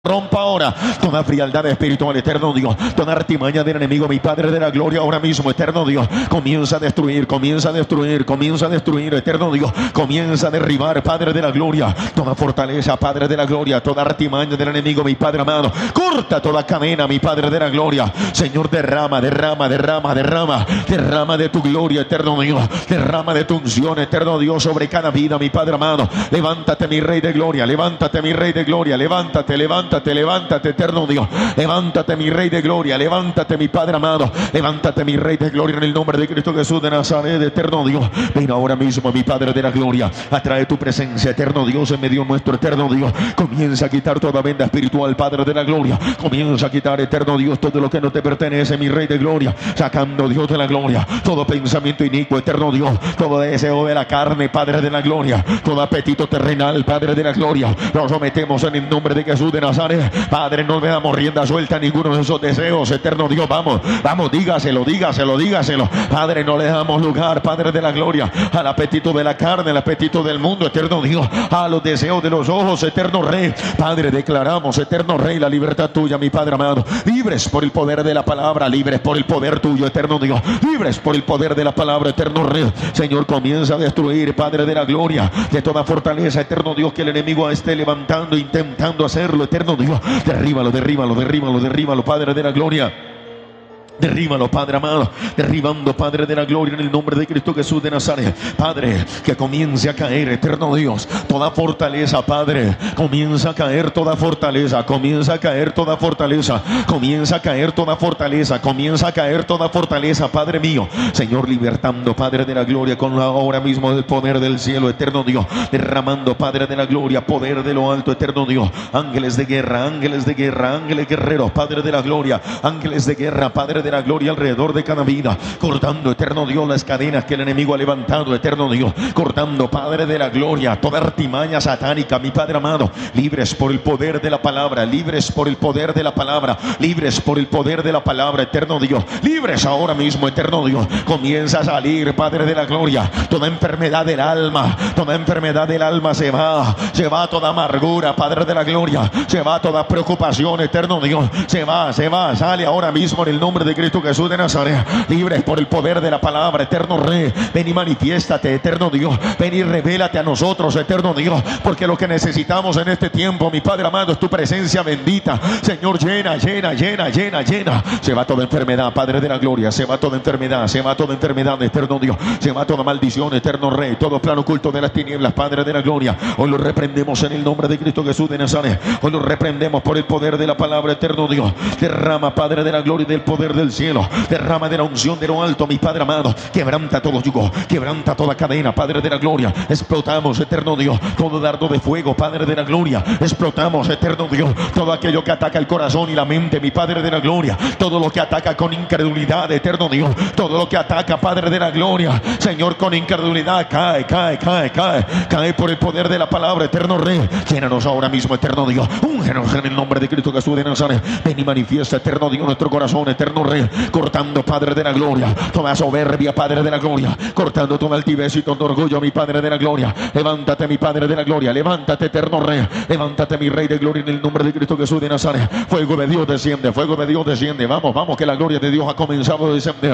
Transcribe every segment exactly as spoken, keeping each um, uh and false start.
Rompa ahora toda frialdad espiritual, eterno Dios, toda artimaña del enemigo, mi Padre de la gloria, ahora mismo, eterno Dios, comienza a destruir, comienza a destruir, comienza a destruir, eterno Dios, comienza a derribar, Padre de la gloria, toda fortaleza, Padre de la gloria, toda artimaña del enemigo, mi Padre amado, corta toda cadena, mi Padre de la gloria, Señor, derrama, derrama, derrama, derrama, derrama de tu gloria, eterno Dios, derrama de tu unción, eterno Dios, sobre cada vida, mi Padre amado, levántate, mi Rey de gloria, levántate, mi Rey de gloria, levántate, levántate. Levántate, levántate, eterno Dios. Levántate, mi Rey de gloria. Levántate, mi Padre amado. Levántate, mi Rey de gloria, en el nombre de Cristo Jesús de Nazaret, eterno Dios. Ven ahora mismo, mi Padre de la gloria. Atrae tu presencia, eterno Dios, en medio nuestro, eterno Dios. Comienza a quitar toda venda espiritual, Padre de la gloria. Comienza a quitar, eterno Dios, todo lo que no te pertenece, mi Rey de gloria. Sacando, Dios de la gloria, todo pensamiento inicuo, eterno Dios. Todo deseo de la carne, Padre de la gloria. Todo apetito terrenal, Padre de la gloria. Lo sometemos en el nombre de Jesús de Nazaret. Padre, no le damos rienda suelta a ninguno de esos deseos, eterno Dios. Vamos, vamos, dígaselo, dígaselo, dígaselo. Padre, no le damos lugar, Padre de la gloria, al apetito de la carne, al apetito del mundo, eterno Dios, a los deseos de los ojos, eterno Rey. Padre, declaramos, eterno Rey, la libertad tuya, mi Padre amado. Libres por el poder de la palabra, libres por el poder tuyo, eterno Dios. Libres por el poder de la palabra, eterno Rey. Señor, comienza a destruir, Padre de la gloria, de toda fortaleza, eterno Dios, que el enemigo esté levantando, intentando hacerlo, eterno Dios. Derríbalo, derríbalo, derríbalo, derríbalo, Padre de la gloria. Derríbalo, Padre amado, derribando, Padre de la gloria, en el nombre de Cristo Jesús de Nazaret. Padre, que comience a caer, eterno Dios, toda fortaleza, Padre, comienza a caer toda fortaleza, comienza a caer toda fortaleza, comienza a caer toda fortaleza, comienza a caer toda fortaleza, Padre mío. Señor, libertando, Padre de la gloria, con la ahora mismo del poder del cielo, eterno Dios, derramando, Padre de la gloria, poder de lo alto, eterno Dios. Ángeles de guerra, ángeles de guerra, ángeles guerreros, Padre de la gloria, ángeles de guerra, Padre de la gloria, alrededor de cada vida, cortando, eterno Dios, las cadenas que el enemigo ha levantado, eterno Dios, cortando, Padre de la gloria, toda artimaña satánica, mi Padre amado. Libres por el poder de la palabra, libres por el poder de la palabra, libres por el poder de la palabra, eterno Dios. Libres ahora mismo, eterno Dios. Comienza a salir, Padre de la gloria, toda enfermedad del alma, toda enfermedad del alma se va, se va toda amargura, Padre de la gloria, se va toda preocupación, eterno Dios, se va, se va, sale ahora mismo en el nombre de Cristo Jesús de Nazaret. Libres por el poder de la palabra, eterno Rey. Ven y manifiéstate, eterno Dios. Ven y revélate a nosotros, eterno Dios, porque lo que necesitamos en este tiempo, mi Padre amado, es tu presencia bendita. Señor, llena, llena, llena, llena, llena. Se va toda enfermedad, Padre de la gloria, se va toda enfermedad, se va toda enfermedad, eterno Dios, se va toda maldición, eterno Rey, todo plano oculto de las tinieblas, Padre de la gloria. Hoy lo reprendemos en el nombre de Cristo Jesús de Nazaret. Hoy lo reprendemos por el poder de la palabra, eterno Dios. Derrama, Padre de la gloria, y del poder del cielo, derrama de la unción de lo alto, mi Padre amado. Quebranta todo yugo, quebranta toda cadena, Padre de la gloria. Explotamos, eterno Dios, todo dardo de fuego, Padre de la gloria. Explotamos, eterno Dios, todo aquello que ataca el corazón y la mente, mi Padre de la gloria. Todo lo que ataca con incredulidad, eterno Dios. Todo lo que ataca, Padre de la gloria, Señor, con incredulidad, cae, cae, cae, cae, cae por el poder de la palabra, eterno Rey. Llénanos ahora mismo, eterno Dios. Úngenos en el nombre de Cristo Jesús de Nazaret. Ven y manifiesta, eterno Dios, nuestro corazón, eterno Rey. Cortando, Padre de la gloria, toda soberbia, Padre de la gloria. Cortando toda altivez y todo orgullo, mi Padre de la gloria. Levántate, mi Padre de la gloria. Levántate, eterno Rey. Levántate, mi Rey de gloria, en el nombre de Cristo Jesús de Nazaret. Fuego de Dios desciende, fuego de Dios desciende. Vamos, vamos, que la gloria de Dios ha comenzado a descender.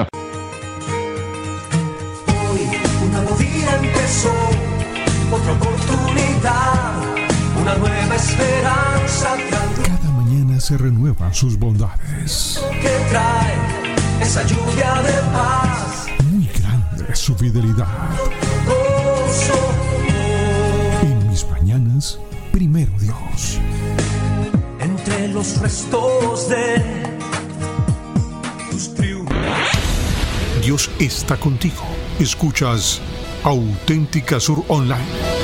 Hoy un nuevo día empezó, otra oportunidad, una nueva esperanza. Cada mañana se renuevan sus bondades. Que trae esa lluvia de paz. Muy grande es su fidelidad. Gozo. En mis mañanas, primero Dios. Entre los restos de tus triunfos. Dios está contigo. Escuchas Auténtica Sur Online.